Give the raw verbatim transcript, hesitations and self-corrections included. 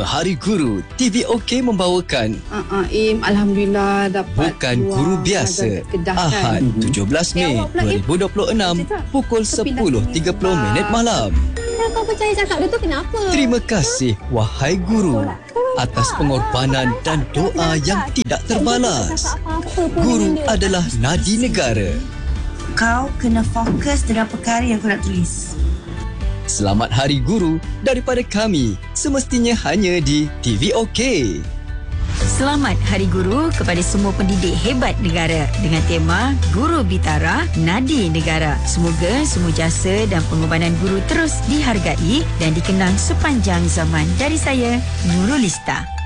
Hari Guru, T V OK membawakan Uh, uh, Im, Alhamdulillah dapat Bukan Guru Biasa, Ahad tujuh belas Mei dua ribu dua puluh enam pukul sepuluh tiga puluh minit malam. Kau percaya cakap dia tu kenapa? Terima kasih wahai guru atas pengorbanan dan doa yang tidak terbalas. Guru adalah nadi negara. Kau kena fokus dengan perkara yang kau nak tulis. Selamat Hari Guru daripada kami, semestinya hanya di T V OK. Selamat Hari Guru kepada semua pendidik hebat negara dengan tema Guru Bitara, Nadi Negara. Semoga semua jasa dan pengorbanan guru terus dihargai dan dikenang sepanjang zaman. Dari saya, Nurul Lista.